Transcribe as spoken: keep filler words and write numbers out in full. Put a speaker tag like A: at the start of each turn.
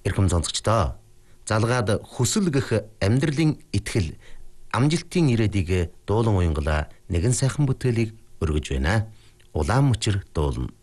A: Эрхэм сонсогчдоо, залгаад хүсэл гэх амьдралын итгэл, амжилтын ирээдийг дуулан уянгала нэгэн сайхан бүтээлийг өргөж байна. Улаан мөчир дуулна.